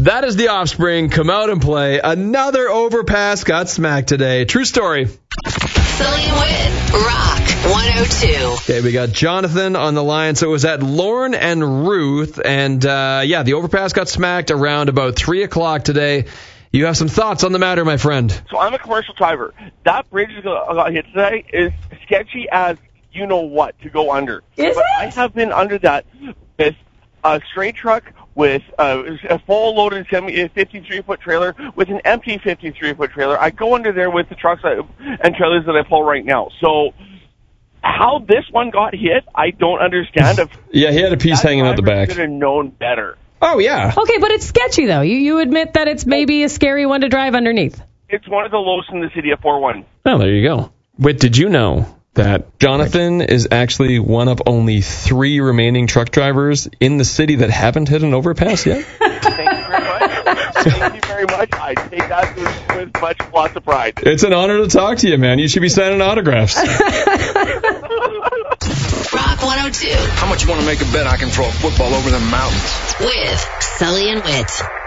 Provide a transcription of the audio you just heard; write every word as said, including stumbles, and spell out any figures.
That is The Offspring. Come out and play. Another overpass got smacked today. True story. Sully and Wit, Rock one oh two. Okay, we got Jonathan on the line. So it was at Lauren and Ruth. And, uh, yeah, the overpass got smacked around about three o'clock today. You have some thoughts on the matter, my friend. So I'm a commercial driver. That bridge that got hit today is sketchy as you know what to go under. Is but it? I have been under that with a straight truck, with uh, a full loaded fifty-three foot trailer, with an empty fifty-three foot trailer. I go under there with the trucks and trailers that I pull right now. So how this one got hit, I don't understand. If yeah, he had a piece hanging out the back. Should have known better. Oh, yeah. Okay, but it's sketchy, though. You you admit that it's maybe a scary one to drive underneath. It's one of the lowest in the city of four one. Oh, there you go. Wait, did you know that Jonathan is actually one of only three remaining truck drivers in the city that haven't hit an overpass yet? Thank you very much. Thank you very much. I take that with, with much lots of pride. It's an honor to talk to you, man. You should be signing autographs. Rock one oh two. How much you want to make a bet I can throw a football over the mountains? With Sully and Wit.